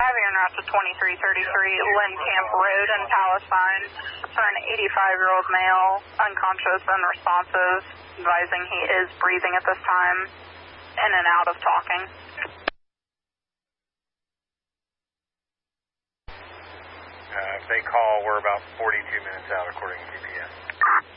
Having en route to 2333 Lynn Camp Road in Palestine for an 85-year-old male, unconscious and responsive, advising he is breathing at this time, in and out of talking. If they call, we're about 42 minutes out according to GPS.